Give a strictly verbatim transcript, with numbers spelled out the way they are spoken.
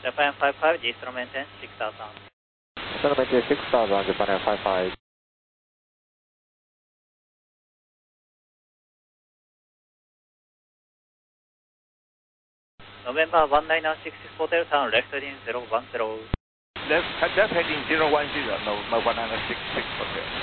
Japan five five, Eastern maintain six thousand. Eastern maintain six thousand, Japan five five. November one nine six hotel turn left heading zero one zero. Left, left heading zero one zero, no, one nine six six hotel.